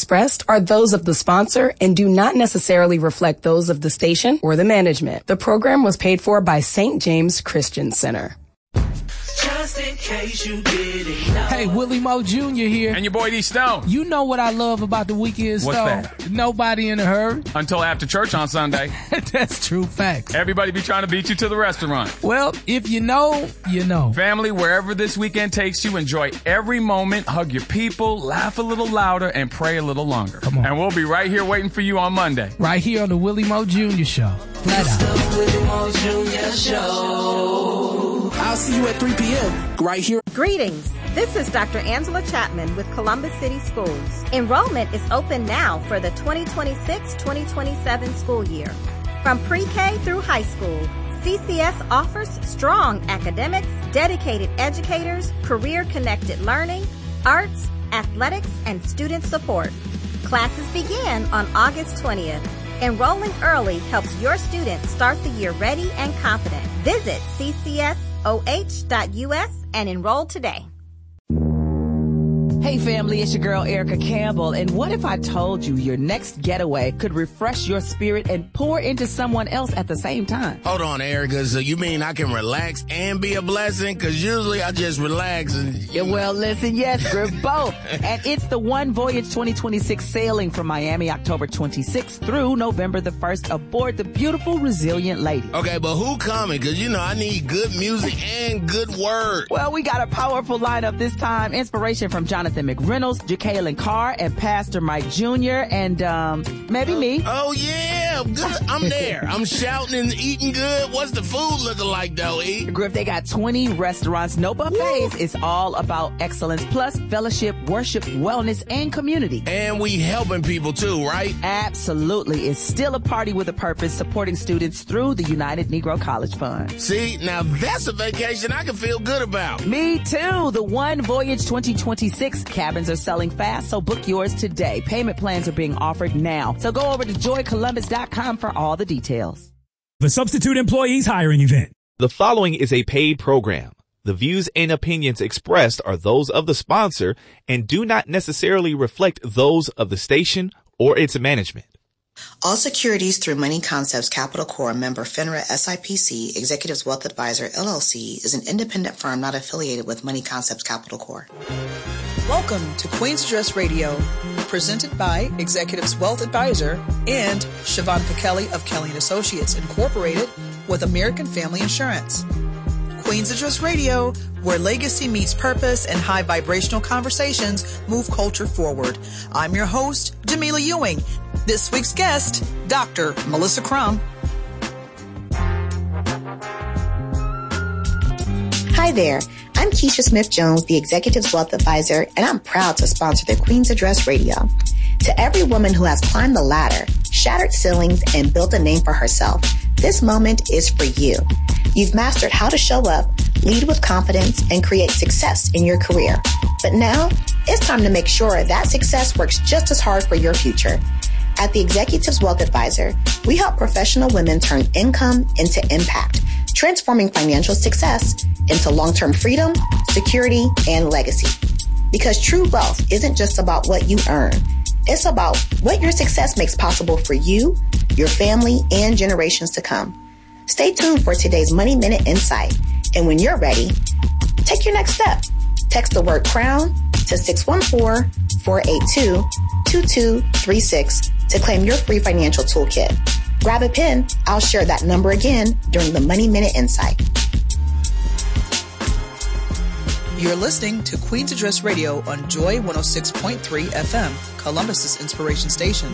expressed are those of the sponsor and do not necessarily reflect those of the station or the management. The program was paid for by St. James Christian Center. Just in case you didn't know. Hey, Willie Moe Jr. here. And your boy D Stone. You know what I love about the weekend, Stone? What's that? Nobody in a hurry. Until after church on Sunday. That's true facts. Everybody be trying to beat you to the restaurant. Well, if you know, you know. Family, wherever this weekend takes you, enjoy every moment, hug your people, laugh a little louder, and pray a little longer. Come on. And we'll be right here waiting for you on Monday. Right here on the Willie Moe Jr. Show. Flat out. The Willie Moe Jr. Show. I'll see you at 3 p.m. right here. Greetings. This is Dr. Angela Chapman with Columbus City Schools. Enrollment is open now for the 2026-2027 school year. From pre-K through high school, CCS offers strong academics, dedicated educators, career-connected learning, arts, athletics, and student support. Classes begin on August 20th. Enrolling early helps your students start the year ready and confident. Visit ccsoh.us and enroll today. Hey family, it's your girl Erica Campbell, and what if I told you your next getaway could refresh your spirit and pour into someone else at the same time? Hold on, Erica, so you mean I can relax and be a blessing? Because usually I just relax and... Yeah, well, listen, yes, we're both. And it's the One Voyage 2026 sailing from Miami, October 26th through November the 1st aboard the beautiful Resilient Lady. Okay, but who coming? Because, you know, I need good music and good word. Well, we got a powerful lineup this time. Inspiration from Jonathan McReynolds, Jacqueline Carr, and Pastor Mike Jr., and maybe me. Oh, yeah, good. I'm there. I'm shouting and eating good. What's the food looking like, though, E? Griff, they got 20 restaurants, no buffets. It's all about excellence, plus fellowship, worship, wellness, and community. And we helping people, too, right? Absolutely. It's still a party with a purpose, supporting students through the United Negro College Fund. See, now that's a vacation I can feel good about. Me too. The One Voyage 2026 cabins are selling fast, so book yours today. Payment plans are being offered now. So go over to joycolumbus.com for all the details. The Substitute Employees Hiring Event. The following is a paid program. The views and opinions expressed are those of the sponsor and do not necessarily reflect those of the station or its management. All securities through Money Concepts Capital Corp. Member FINRA SIPC, Executives Wealth Advisor LLC, is an independent firm not affiliated with Money Concepts Capital Corp. Welcome to Queen's Address Radio, presented by Executives Wealth Advisor and Shavonka Kelly of Kelly & Associates, Incorporated with American Family Insurance. Queen's Address Radio, where legacy meets purpose and high vibrational conversations move culture forward. I'm your host, Jamila Ewing. This week's guest, Dr. Melissa Crum. Hi there. I'm Keisha Smith-Jones, the Executives Wealth Advisor, and I'm proud to sponsor the Queen's Address Radio. To every woman who has climbed the ladder, shattered ceilings, and built a name for herself, this moment is for you. You've mastered how to show up, lead with confidence, and create success in your career. But now, it's time to make sure that success works just as hard for your future. At the Executives Wealth Advisor, we help professional women turn income into impact, transforming financial success into long-term freedom, security, and legacy. Because true wealth isn't just about what you earn. It's about what your success makes possible for you, your family, and generations to come. Stay tuned for today's Money Minute Insight. And when you're ready, take your next step. Text the word CROWN to 614-482-2236 to claim your free financial toolkit. Grab a pen. I'll share that number again during the Money Minute Insight. You're listening to Queen's Address Radio on Joy 106.3 FM, Columbus's inspiration station.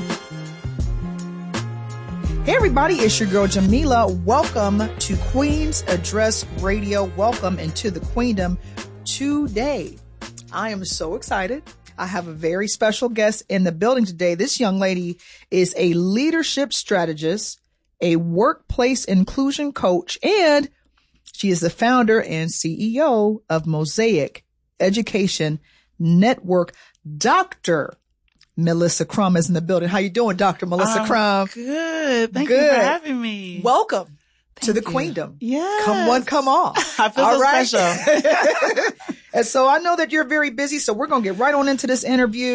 Hey everybody, it's your girl Jamila. Welcome to Queen's Address Radio. Welcome into the Queendom today. I am so excited. I have a very special guest in the building today. This young lady is a leadership strategist, a workplace inclusion coach, and she is the founder and CEO of Mosaic Education Network. Dr. Melissa Crum is in the building. How you doing, Dr. Melissa Crum? Good. Thank you for having me. Welcome to the Queendom. Yes. Come one, come all. I feel all so right. special. And so I know that you're very busy, so we're going to get right on into this interview.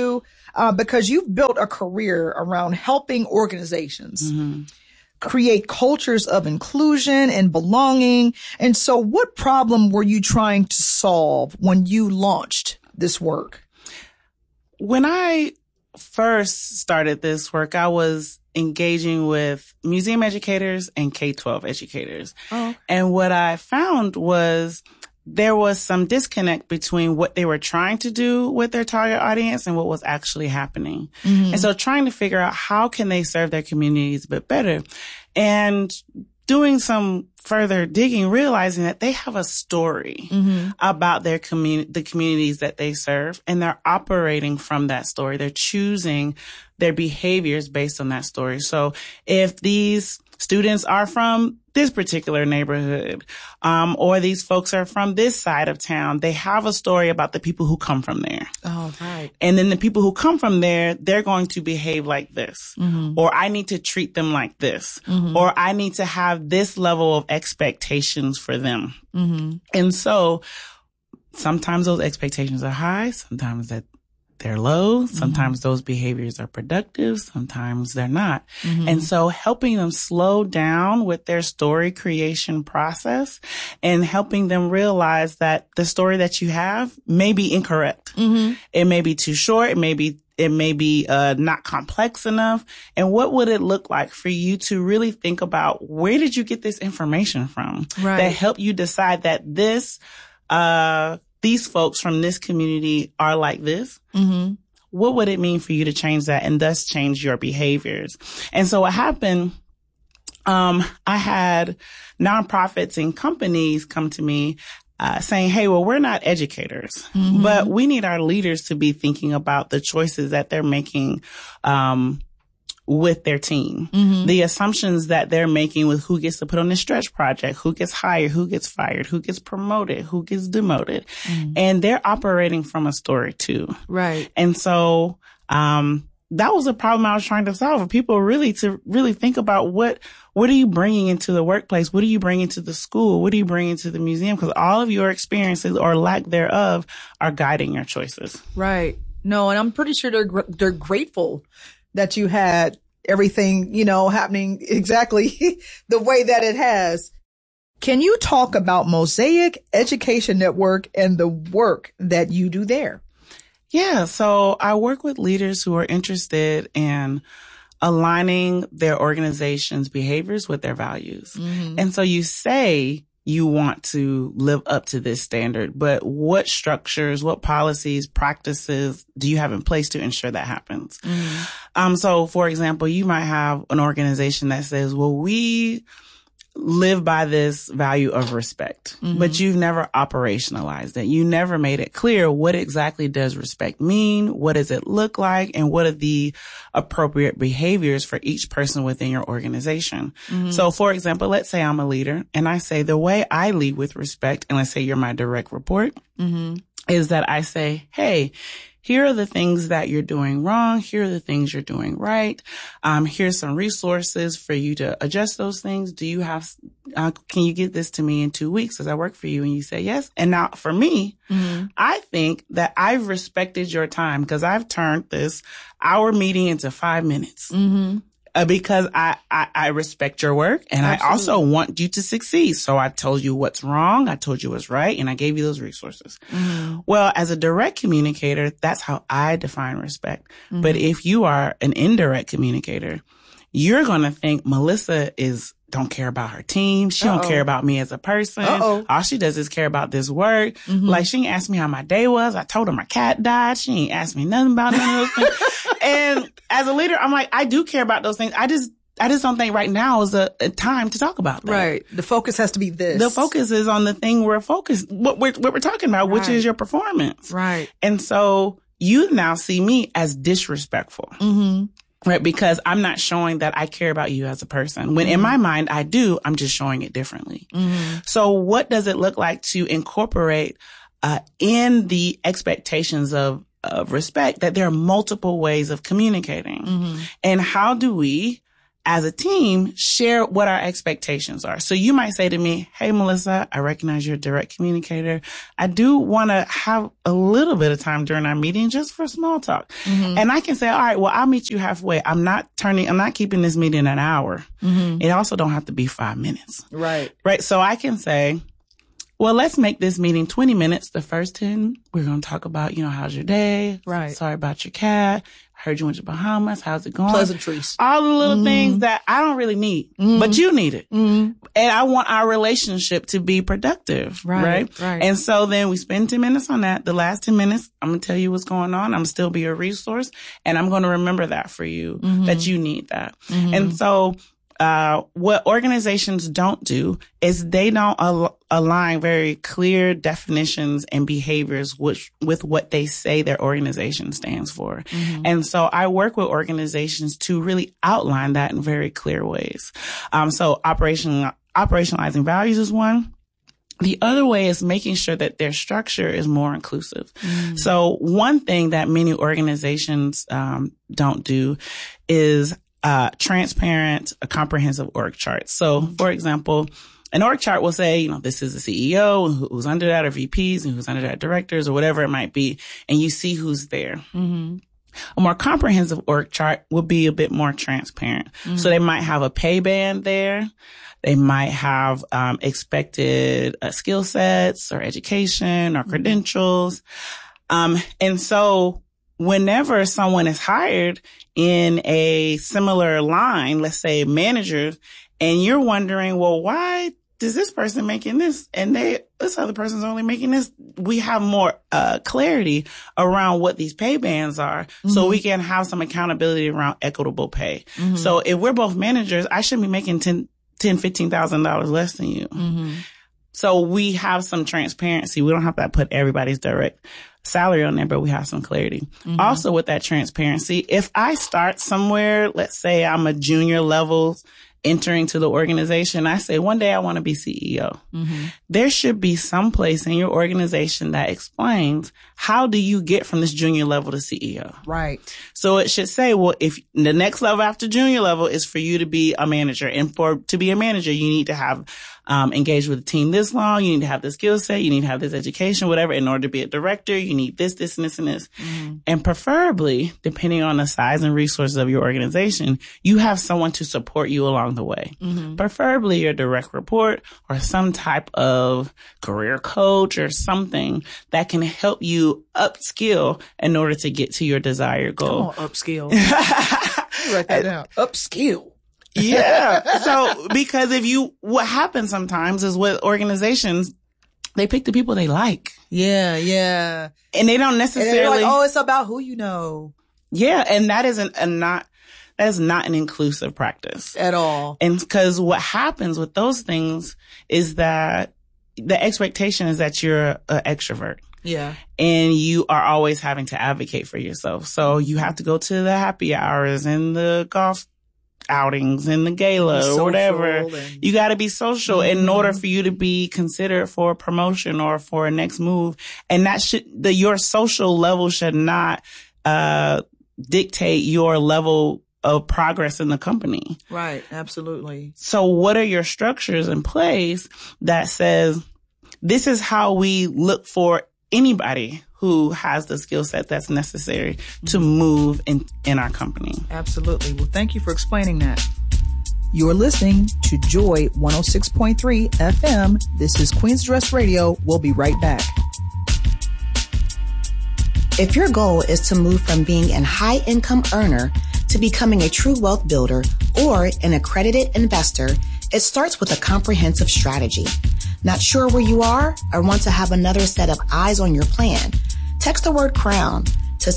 because you've built a career around helping organizations create cultures of inclusion and belonging. And so what problem were you trying to solve when you launched this work? When I first started this work, I was engaging with museum educators and K-12 educators. Oh. And what I found was there was some disconnect between what they were trying to do with their target audience and what was actually happening. Mm-hmm. And so trying to figure out how can they serve their communities a bit better. And doing some further digging, realizing that they have a story about their the communities that they serve, and they're operating from that story. They're choosing their behaviors based on that story. So if these students are from this particular neighborhood, or these folks are from this side of town, they have a story about the people who come from there. Oh, right. And then the people who come from there, they're going to behave like this. Or I need to treat them like this. Or I need to have this level of expectations for them. And so sometimes those expectations are high, sometimes that they're low. Sometimes those behaviors are productive. Sometimes they're not. And so helping them slow down with their story creation process and helping them realize that the story that you have may be incorrect. It may be too short. It may be not complex enough. And what would it look like for you to really think about where did you get this information from that helped you decide that these folks from this community are like this? What would it mean for you to change that and thus change your behaviors? And so what happened, I had nonprofits and companies come to me saying, hey, well, we're not educators, but we need our leaders to be thinking about the choices that they're making with their team, the assumptions that they're making with who gets to put on the stretch project, who gets hired, who gets fired, who gets promoted, who gets demoted. And they're operating from a story too. Right. And so, that was a problem I was trying to solve for people really to really think about what are you bringing into the workplace? What are you bringing to the school? What are you bringing to the museum? Because all of your experiences or lack thereof are guiding your choices. Right. No, and I'm pretty sure they're grateful that you had everything, happening exactly the way that it has. Can you talk about Mosaic Education Network and the work that you do there? Yeah. So I work with leaders who are interested in aligning their organization's behaviors with their values. And so you say you want to live up to this standard, but what structures, what policies, practices do you have in place to ensure that happens? So for example, you might have an organization that says, well, we live by this value of respect, but you've never operationalized it. You never made it clear what exactly does respect mean? What does it look like? And what are the appropriate behaviors for each person within your organization? So for example, let's say I'm a leader and I say the way I lead with respect, and let's say you're my direct report, is that I say, hey, here are the things that you're doing wrong. Here are the things you're doing right. Here's some resources for you to adjust those things. Do you have, can you get this to me in 2 weeks? Does that work for you? And you say yes. And now for me, I think that I've respected your time because I've turned this hour meeting into 5 minutes. Because I respect your work and Absolutely. I also want you to succeed. So I told you what's wrong. I told you what's right. And I gave you those resources. Well, as a direct communicator, that's how I define respect. But if you are an indirect communicator, you're going to think Melissa don't care about her team. She don't care about me as a person. All she does is care about this work. Like she ain't asked me how my day was. I told her my cat died. She ain't asked me nothing about none of those things. And as a leader, I'm like, I do care about those things. I just don't think right now is a time to talk about that. Right. The focus has to be this. The focus is on the thing we're focused, what we're talking about, which is your performance. Right. And so you now see me as disrespectful. Right, because I'm not showing that I care about you as a person. When in my mind I do, I'm just showing it differently. So what does it look like to incorporate in the expectations of respect that there are multiple ways of communicating? And how do we, as a team, share what our expectations are. So you might say to me, hey, Melissa, I recognize you're a direct communicator. I do want to have a little bit of time during our meeting just for small talk. And I can say, all right, well, I'll meet you halfway. I'm not keeping this meeting an hour. It also don't have to be 5 minutes. Right. Right. So I can say, well, let's make this meeting 20 minutes. The first 10, we're going to talk about, how's your day? Right. Sorry about your cat. Heard you went to Bahamas. How's it going? Pleasantries. All the little things that I don't really need, but you need it. And I want our relationship to be productive. Right. And so then we spend 10 minutes on that. The last 10 minutes, I'm going to tell you what's going on. I'm still be a resource, and I'm going to remember that for you, that you need that. And so, what organizations don't do is they don't align very clear definitions and behaviors with what they say their organization stands for. And so I work with organizations to really outline that in very clear ways. So operationalizing values is one. The other way is making sure that their structure is more inclusive. So one thing that many organizations don't do is transparent, a comprehensive org chart. So, for example, an org chart will say, this is the CEO, who's under that, or VPs, and who's under that, directors, or whatever it might be, and you see who's there. A more comprehensive org chart will be a bit more transparent. So they might have a pay band there. They might have expected skill sets or education or credentials. And so whenever someone is hired in a similar line, let's say managers, and you're wondering, well, why is this person making this and this other person's only making this? We have more clarity around what these pay bands are, so we can have some accountability around equitable pay. So if we're both managers, I shouldn't be making $15,000 less than you. So we have some transparency. We don't have to put everybody's direct salary on there, but we have some clarity. Also with that transparency, if I start somewhere, let's say I'm a junior level entering to the organization, I say one day I want to be CEO. There should be some place in your organization that explains, how do you get from this junior level to CEO? Right. So it should say, well, if the next level after junior level is for you to be a manager, and to be a manager, you need to have engaged with the team this long. You need to have the skill set. You need to have this education, whatever. In order to be a director, you need this, this, and this, and this. And preferably, depending on the size and resources of your organization, you have someone to support you along the way. Preferably your direct report or some type of career coach or something that can help you upskill in order to get to your desired goal. Come on, upskill. Write that down. Upskill. Yeah. So, because what happens sometimes is with organizations, they pick the people they like. Yeah. And they don't necessarily. And they're like, it's about who you know. Yeah. And that is not an inclusive practice at all. And because what happens with those things is that the expectation is that you're an extrovert. Yeah. And you are always having to advocate for yourself. So you have to go to the happy hours and the golf outings and the gala or whatever. You got to be social in order for you to be considered for a promotion or for a next move. And your social level should not dictate your level of progress in the company. Right. Absolutely. So what are your structures in place that says, this is how we look for anybody who has the skill set that's necessary to move in our company? Absolutely. Well, thank you for explaining that. You're listening to Joy 106.3 FM. This is Queen's Address Radio. We'll be right back. If your goal is to move from being an high-income earner to becoming a true wealth builder or an accredited investor, it starts with a comprehensive strategy. Not sure where you are or want to have another set of eyes on your plan? Text the word CROWN to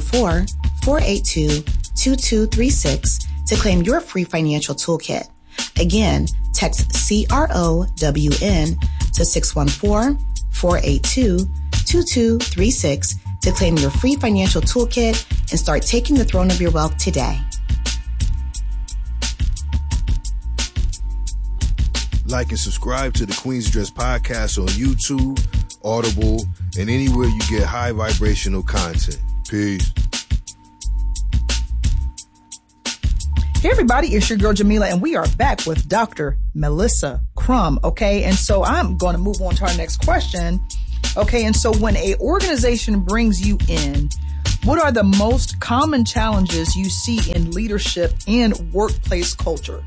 614-482-2236 to claim your free financial toolkit. Again, text CROWN to 614-482-2236 to claim your free financial toolkit and start taking the throne of your wealth today. Like and subscribe to the Queen's Address podcast on YouTube, Audible, and anywhere you get high vibrational content. Peace. Hey everybody, it's your girl Jamila, and we are back with Dr. Melissa Crum. Okay, and so I'm going to move on to our next question. Okay, and so when a organization brings you in, what are the most common challenges you see in leadership and workplace culture?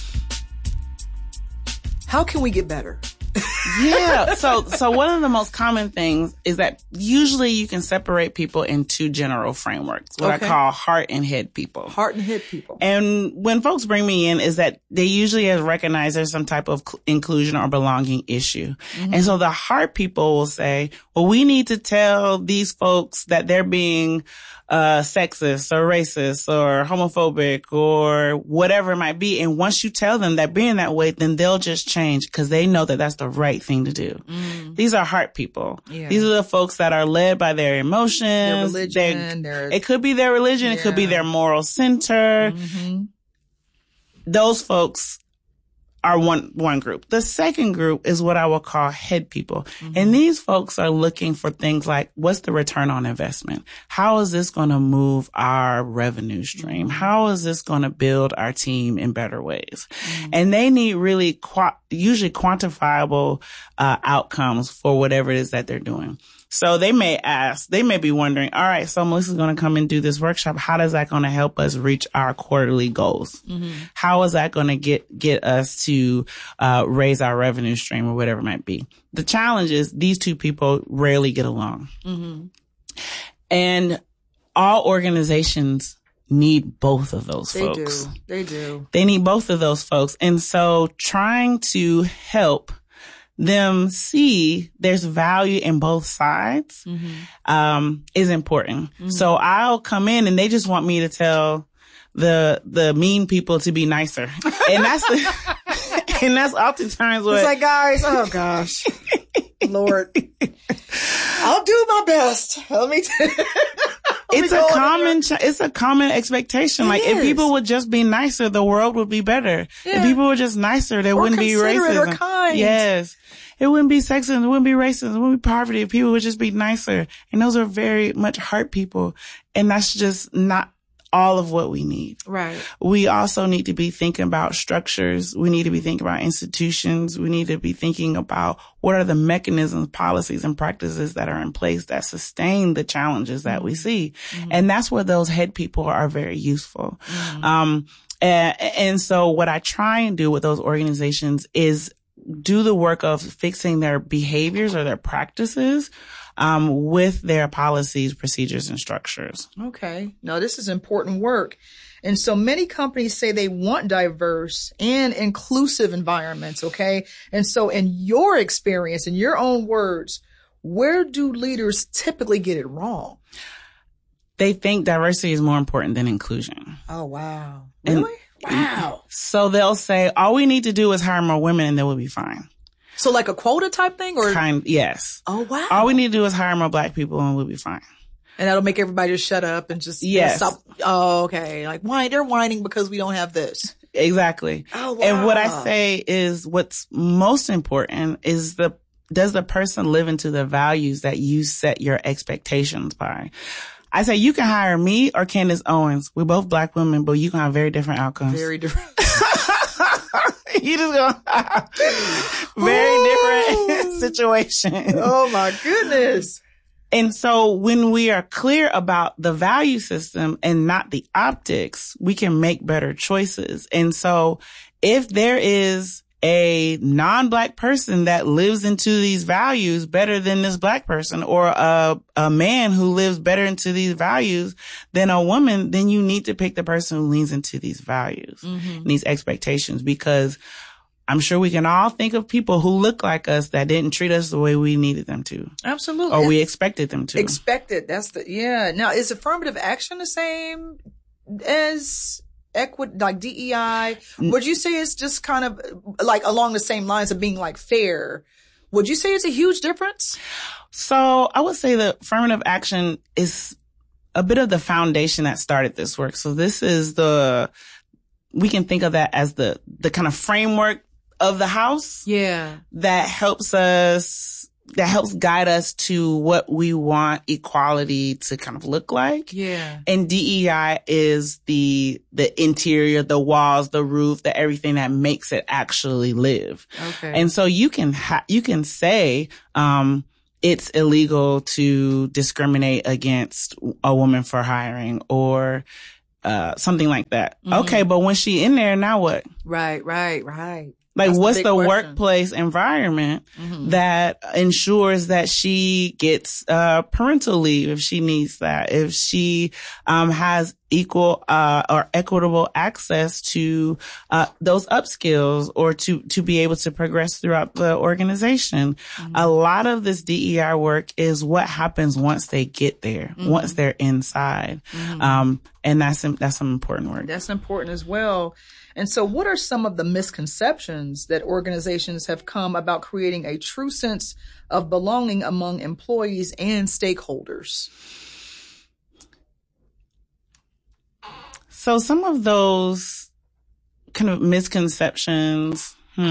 How can we get better? Yeah. So one of the most common things is that usually you can separate people in two general frameworks, what I call heart and head people. Heart and head people. And when folks bring me in is that they usually recognize there's some type of inclusion or belonging issue. Mm-hmm. And so the heart people will say, well, we need to tell these folks that they're being sexist or racist or homophobic or whatever it might be. And once you tell them that being that way, then they'll just change because they know that that's the right thing to do. Mm. These are heart people. Yeah. These are the folks that are led by their emotions. Their religion. It could be their religion. Yeah. It could be their moral center. Mm-hmm. Those folks are one group. The second group is what I will call head people. Mm-hmm. And these folks are looking for things like, what's the return on investment? How is this going to move our revenue stream? How is this going to build our team in better ways? Mm-hmm. And they need really usually quantifiable outcomes for whatever it is that they're doing. So they may be wondering, all right, so Melissa's going to come and do this workshop. How is that going to help us reach our quarterly goals? Mm-hmm. How is that going to get us to raise our revenue stream or whatever it might be? The challenge is these two people rarely get along. Mm-hmm. And all organizations need both of those folks. They do. They need both of those folks. And so trying to help them see there's value in both sides, is important. Mm-hmm. So I'll come in and they just want me to tell the mean people to be nicer. And that's oftentimes what it's like, guys, oh gosh. Lord. I'll do my best. Let me It's a common expectation. If people would just be nicer, the world would be better. Yeah. If people were just nicer, there wouldn't be racism. Or kind. Yes. It wouldn't be sexism. It wouldn't be racism. It wouldn't be poverty. If people would just be nicer. And those are very much heart people. And that's just not all of what we need. Right. We also need to be thinking about structures. We need to be thinking about institutions. We need to be thinking about what are the mechanisms, policies, and practices that are in place that sustain the challenges that we see. Mm-hmm. And that's where those head people are very useful. Mm-hmm. And so what I try and do with those organizations is do the work of fixing their behaviors or their practices with their policies, procedures, and structures. Okay. Now, this is important work. And so many companies say they want diverse and inclusive environments, okay? And so in your experience, in your own words, where do leaders typically get it wrong? They think diversity is more important than inclusion. Oh, wow. Really? Wow. So they'll say, all we need to do is hire more women and then we'll be fine. So like a quota type thing or? Yes. Oh, wow. All we need to do is hire more black people and we'll be fine. And that'll make everybody just shut up and just stop. Oh, okay. Like they're whining because we don't have this. Exactly. Oh, wow. And what I say is what's most important is does the person live into the values that you set your expectations by? I say you can hire me or Candace Owens. We're both black women, but you can have very different outcomes. Very different. You just gonna have very different situation. Oh my goodness. And so when we are clear about the value system and not the optics, we can make better choices. And so if there is a non-black person that lives into these values better than this black person, or a man who lives better into these values than a woman, then you need to pick the person who leans into these values and these expectations, because I'm sure we can all think of people who look like us that didn't treat us the way we needed them to. Absolutely. Or we expected them to. Now, is affirmative action the same as equity, like DEI? Would you say it's just kind of like along the same lines of being like fair? Would you say it's a huge difference? So I would say that affirmative action is a bit of the foundation that started this work. So this is we can think of that as the kind of framework of the house. Yeah. That helps us guide us to what we want equality to kind of look like. Yeah. And DEI is the interior, the walls, the roof, the everything that makes it actually live. Okay. And so you can say, it's illegal to discriminate against a woman for hiring or something like that. Mm-hmm. Okay, but when she in there, now what? Right. Like, That's what's the question. workplace environment that ensures that she gets parental leave if she needs that, if she has equal or equitable access to those upskills or to be able to progress throughout the organization. A lot of this DEI work is what happens once they get there, once they're inside. And that's some important work. That's important as well. And so what are some of the misconceptions that organizations have come about creating a true sense of belonging among employees and stakeholders? So some of those kind of misconceptions,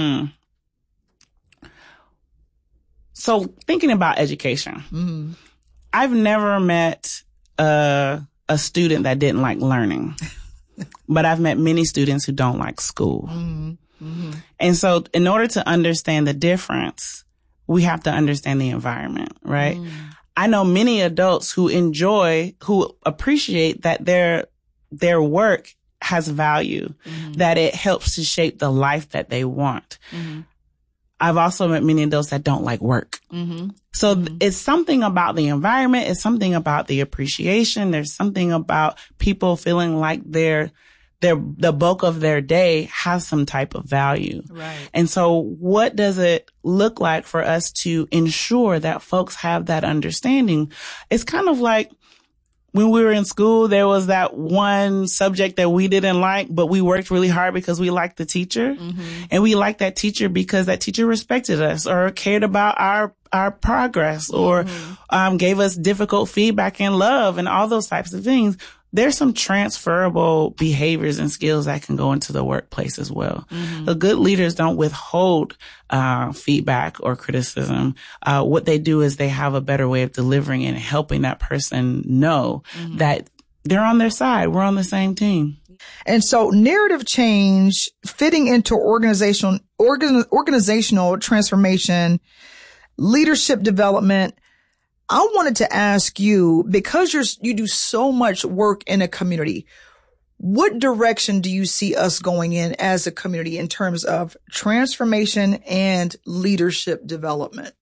So thinking about education, I've never met a student that didn't like learning. But I've met many students who don't like school. And so in order to understand the difference, we have to understand the environment, right? I know many adults who appreciate that their work has value, that it helps to shape the life that they want. I've also met many adults that don't like work. So it's something about the environment. It's something about the appreciation. There's something about people feeling like the bulk of their day has some type of value. Right. And so what does it look like for us to ensure that folks have that understanding? It's kind of like when we were in school, there was that one subject that we didn't like, but we worked really hard because we liked the teacher. And we liked that teacher because that teacher respected us or cared about our progress or gave us difficult feedback and love and all those types of things. There's some transferable behaviors and skills that can go into the workplace as well. The good leaders don't withhold feedback or criticism. What they do is they have a better way of delivering and helping that person know that they're on their side. We're on the same team. And so narrative change fitting into organizational transformation, leadership development. I wanted to ask you, because you do so much work in a community, what direction do you see us going in as a community in terms of transformation and leadership development?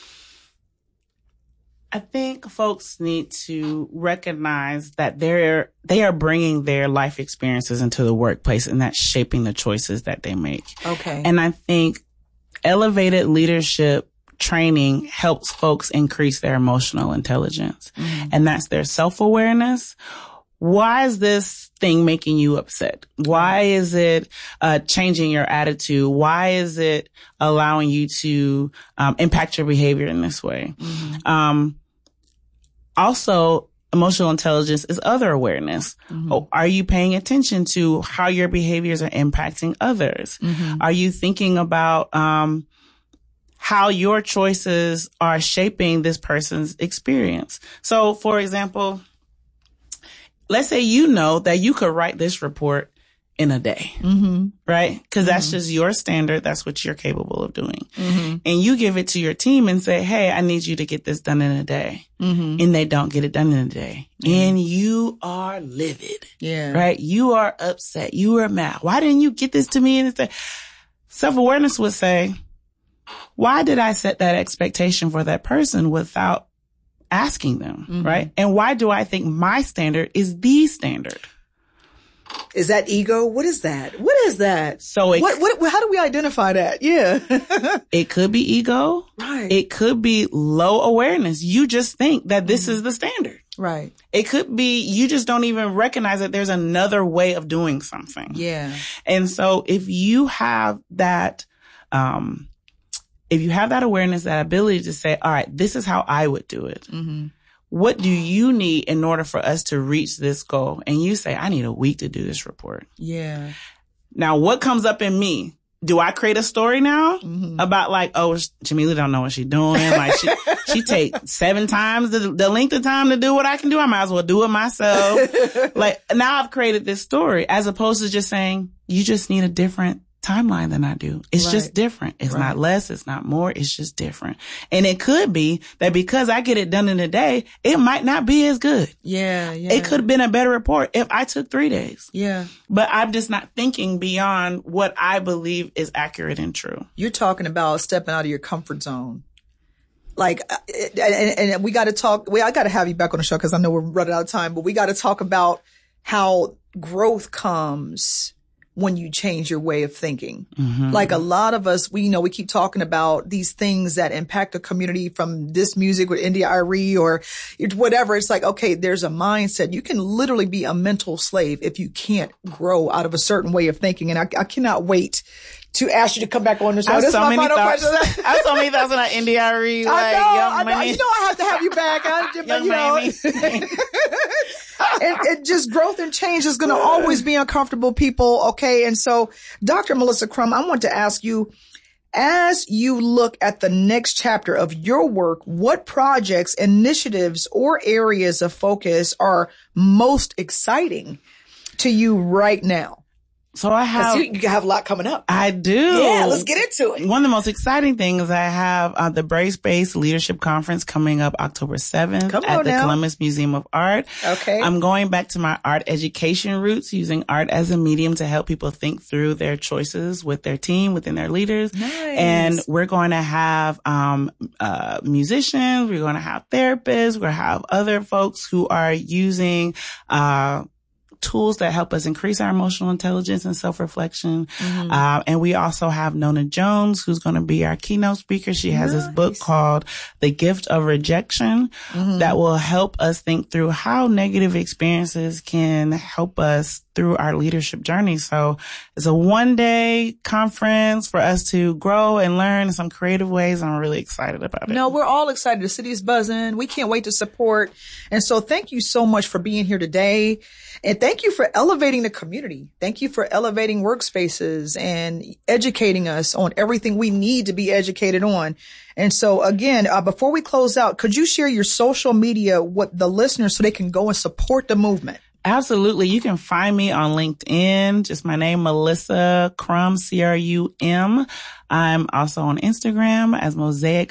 I think folks need to recognize that they are bringing their life experiences into the workplace, and that's shaping the choices that they make. Okay. And I think elevated leadership training helps folks increase their emotional intelligence. And that's their self-awareness. Why is this thing making you upset? Why is it changing your attitude? Why is it allowing you to impact your behavior in this way? Also, emotional intelligence is other awareness. Are you paying attention to how your behaviors are impacting others? Are you thinking about how your choices are shaping this person's experience? So, for example, let's say you know that you could write this report in a day, right? Because that's just your standard. That's what you're capable of doing. And you give it to your team and say, hey, I need you to get this done in a day. And they don't get it done in a day. And you are livid, right? You are upset. You are mad. Why didn't you get this to me in a day? Self-awareness would say, why did I set that expectation for that person without asking them, right? And why do I think my standard is the standard? Is that ego? What is that? What is that? So how do we identify that? Yeah. It could be ego. Right. It could be low awareness. You just think that this is the standard. Right. It could be you just don't even recognize that there's another way of doing something. Yeah. And so if you have that, awareness, that ability to say, all right, this is how I would do it. What do you need in order for us to reach this goal? And you say, I need a week to do this report. Yeah. Now, what comes up in me do I create a story now about like, oh, Jamila don't know what she's doing. Like she take 7 times the length of time to do what I can do. I might as well do it myself. Like now I've created this story as opposed to just saying, you just need a different timeline than I do. It's just different. It's not less. It's not more. It's just different. And it could be that because I get it done in a day, it might not be as good. Yeah. It could have been a better report if I took 3 days. Yeah. But I'm just not thinking beyond what I believe is accurate and true. You're talking about stepping out of your comfort zone. Like, and we got to talk. I got to have you back on the show because I know we're running out of time, but we got to talk about how growth comes when you change your way of thinking. Like a lot of us, we keep talking about these things that impact the community from this music with India Arie or whatever. It's like, okay, there's a mindset. You can literally be a mental slave if you can't grow out of a certain way of thinking. And I cannot wait to ask you to come back on the show. I have so many thoughts on India Arie. I know. You know I have to have you back. And just growth and change is going to always be uncomfortable, people. Okay. And so, Dr. Melissa Crum, I want to ask you, as you look at the next chapter of your work, what projects, initiatives, or areas of focus are most exciting to you right now? So I have, you have a lot coming up. I do. Yeah, let's get into it. One of the most exciting things I have the Brace-Based Leadership Conference coming up October 7th at the Columbus Museum of Art. Okay. I'm going back to my art education roots, using art as a medium to help people think through their choices with their team, within their leaders. Nice. And we're going to have musicians, we're going to have therapists, we're going to have other folks who are using tools that help us increase our emotional intelligence and self-reflection. And we also have Nona Jones, who's going to be our keynote speaker. She has this book called The Gift of Rejection that will help us think through how negative experiences can help us through our leadership journey. So it's a 1-day conference for us to grow and learn in some creative ways. I'm really excited about it. No, we're all excited. The city is buzzing. We can't wait to support. And so thank you so much for being here today. And thank you for elevating the community. Thank you for elevating workspaces and educating us on everything we need to be educated on. And so again, before we close out, could you share your social media with the listeners so they can go and support the movement? Absolutely. You can find me on LinkedIn. Just my name, Melissa Crum, CRUM. I'm also on Instagram as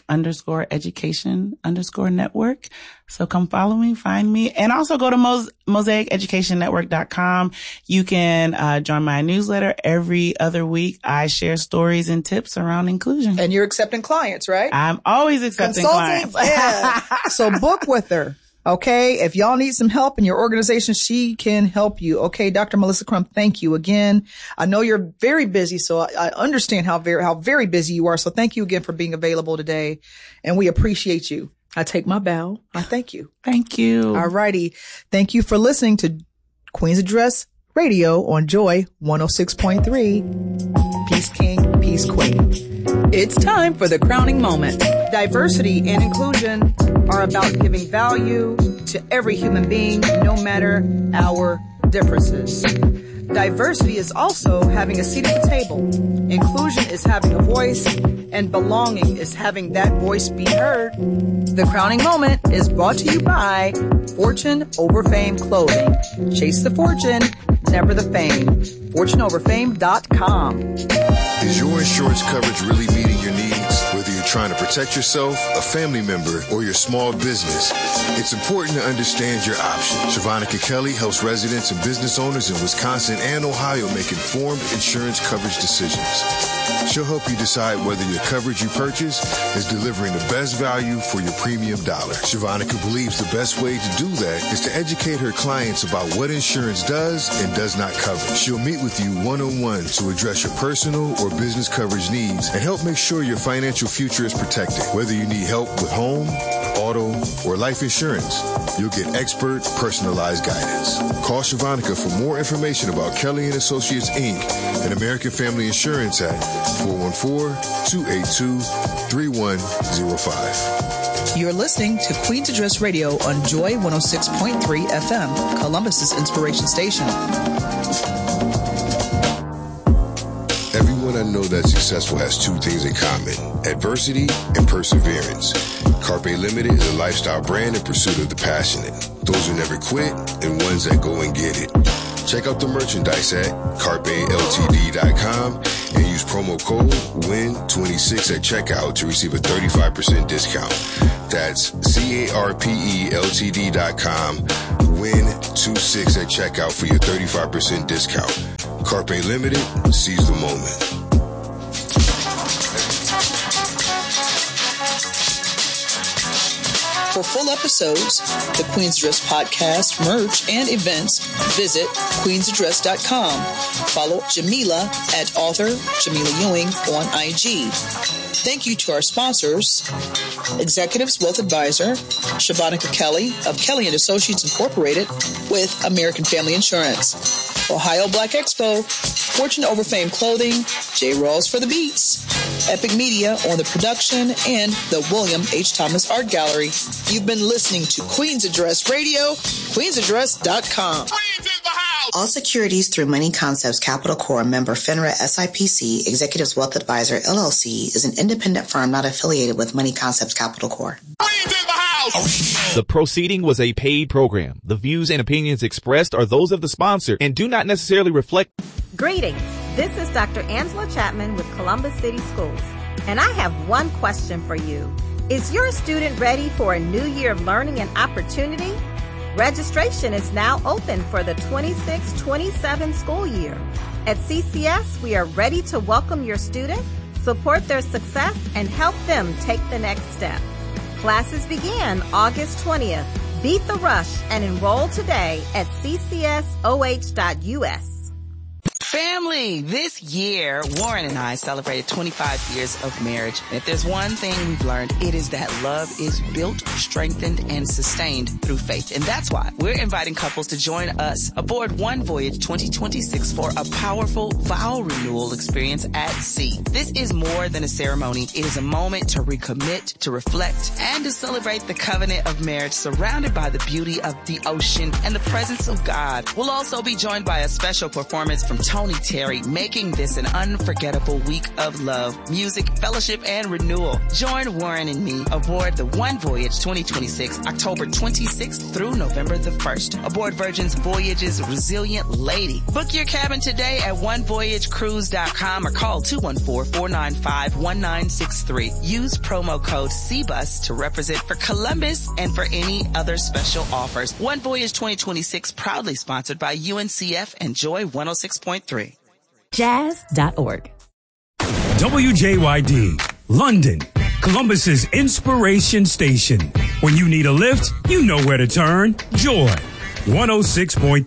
Mosaic_education_network. So come follow me, find me, and also go to MosaicEducationNetwork.com. You can join my newsletter every other week. I share stories and tips around inclusion. And you're accepting clients, right? I'm always accepting clients. Yeah. So book with her. Okay. If y'all need some help in your organization, she can help you. Okay. Dr. Melissa Crum, thank you again. I know you're very busy, so I understand how very busy you are. So thank you again for being available today. And we appreciate you. I take my bow. I thank you. Thank you. All righty. Thank you for listening to Queen's Address Radio on Joy 106.3. Peace King, Peace Queen. It's time for the crowning moment. Diversity and inclusion are about giving value to every human being, no matter our differences. Diversity is also having a seat at the table. Inclusion is having a voice, and belonging is having that voice be heard. The crowning moment is brought to you by Fortune Over Fame Clothing. Chase the fortune, never the fame. FortuneOverFame.com. Is your insurance coverage really meeting your needs? Whether you're trying to protect yourself, a family member, or your small business, it's important to understand your options. Shavanica Kelly helps residents and business owners in Wisconsin and Ohio make informed insurance coverage decisions. She'll help you decide whether your coverage you purchase is delivering the best value for your premium dollar. Shavanica believes the best way to do that is to educate her clients about what insurance does and does not cover. She'll meet with you one-on-one to address your personal or business coverage needs and help make sure your financial future is protected. Whether you need help with home, auto, or life insurance, you'll get expert, personalized guidance. Call Shavanica for more information about Kelly & Associates, Inc. and American Family Insurance at 414-282-3105. You're listening to Queen's Address Radio on Joy 106.3 FM, Columbus's inspiration station. Everyone I know that's successful has two things in common: adversity and perseverance. Carpe Limited is a lifestyle brand in pursuit of the passionate, those who never quit, and ones that go and get it. Check out the merchandise at carpeltd.com and use promo code WIN26 at checkout to receive a 35% discount. That's carpeltd.com, WIN26 at checkout for your 35% discount. Carpe Limited, seize the moment. For full episodes, the Queen's Address podcast, merch, and events, visit queensaddress.com. Follow Jamila at author Jamila Ewing on IG. Thank you to our sponsors, Executives Wealth Advisor, Shavanika Kelly of Kelly & Associates Incorporated with American Family Insurance, Ohio Black Expo, Fortune Over Fame Clothing, J. Rawls for the Beats, Epic Media on the production, and the William H. Thomas Art Gallery. You've been listening to Queen's Address Radio, queensaddress.com. All securities through Money Concepts Capital Corp member FINRA SIPC, Executives Wealth Advisor LLC, is an independent firm not affiliated with Money Concepts Capital Corp. The proceeding was a paid program. The views and opinions expressed are those of the sponsor and do not necessarily reflect. Greetings. This is Dr. Angela Chapman with Columbus City Schools, and I have one question for you. Is your student ready for a new year of learning and opportunity? Registration is now open for the 26-27 school year. At CCS, we are ready to welcome your student, support their success, and help them take the next step. Classes begin August 20th. Beat the rush and enroll today at ccsoh.us. Family, this year, Warren and I celebrated 25 years of marriage. If there's one thing we've learned, it is that love is built, strengthened, and sustained through faith. And that's why we're inviting couples to join us aboard One Voyage 2026 for a powerful vow renewal experience at sea. This is more than a ceremony. It is a moment to recommit, to reflect, and to celebrate the covenant of marriage surrounded by the beauty of the ocean and the presence of God. We'll also be joined by a special performance from Tony Terry, making this an unforgettable week of love, music, fellowship, and renewal. Join Warren and me aboard the One Voyage 2026, October 26th through November the 1st, aboard Virgin's Voyage's Resilient Lady. Book your cabin today at onevoyagecruise.com or call 214-495-1963. Use promo code CBUS to represent for Columbus and for any other special offers. One Voyage 2026, proudly sponsored by UNCF and Joy 106.3. Jazz.org. WJYD, London, Columbus's inspiration station. When you need a lift, you know where to turn. Joy 106.3.